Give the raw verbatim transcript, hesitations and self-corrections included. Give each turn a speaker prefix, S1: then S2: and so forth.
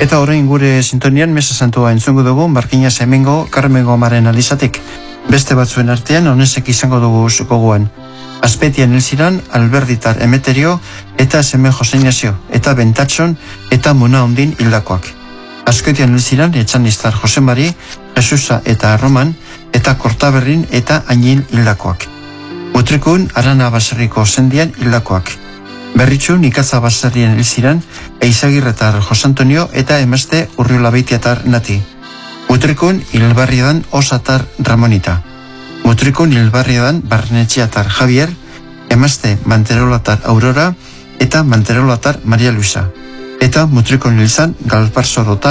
S1: Eta orain gure sintonian mesa santua entzungo dugu Markinas hemengo Karmengo Amaren alizatik. Beste batzuen artean onesek izango dugu gogoan. Azpetian hilziran Alberditar Emeterio eta seme Jose Ignacio eta Bentatxon eta Muna Ondin hildakoak. Azkoitian hilziran Etxanistar Jose Mari, Jesusa eta Roman eta Kortaberrin eta Añil hildakoak. Mutrikun Arana Baserriko zendian hildakoak. Berritxun ikatza baserrien hilziran Eizagirretar Jose Antonio eta emazte Urriola Beitiatar Nati. Mutrikun hilbarriadan Osatar Ramonita. Mutrikun hilbarriadan Barnetxiatar Javier, emazte Manterolatar Aurora eta Manterolatar Maria Luisa. Eta Mutrikun hilzan Galparzorotar